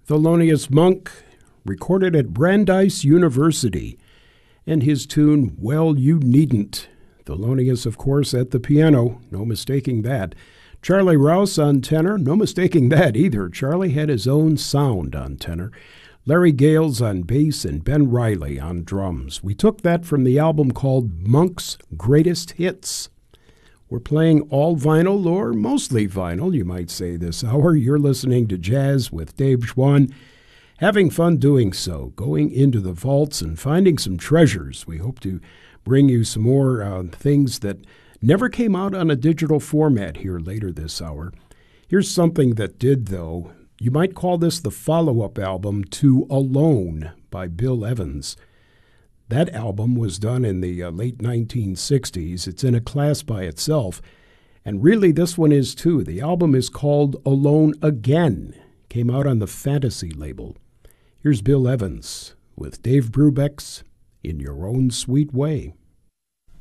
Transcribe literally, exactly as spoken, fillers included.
Thelonious Monk, recorded at Brandeis University, and his tune, Well, You Needn't. Thelonious, of course, at the piano, no mistaking that. Charlie Rouse on tenor, no mistaking that either. Charlie had his own sound on tenor. Larry Gales on bass and Ben Riley on drums. We took that from the album called Monk's Greatest Hits. We're playing all vinyl, or mostly vinyl, you might say, this hour. You're listening to Jazz with Dave Schwann. Having fun doing so, going into the vaults and finding some treasures. We hope to bring you some more uh, things that never came out on a digital format here later this hour. Here's something that did, though. You might call this the follow-up album to Alone by Bill Evans. That album was done in the uh, late nineteen sixties. It's in a class by itself. And really, this one is too. The album is called Alone Again. Came out on the Fantasy label. Here's Bill Evans with Dave Brubeck's In Your Own Sweet Way.